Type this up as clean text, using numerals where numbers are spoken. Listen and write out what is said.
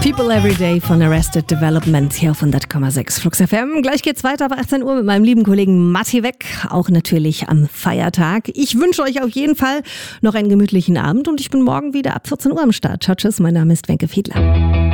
People Every Day von Arrested Development hier auf 100,6 Flux FM. Gleich geht's weiter ab 18 Uhr mit meinem lieben Kollegen Matti Weck, auch natürlich am Feiertag. Ich wünsche euch auf jeden Fall noch einen gemütlichen Abend und ich bin morgen wieder ab 14 Uhr am Start. Ciao, tschüss, mein Name ist Wenke Fiedler.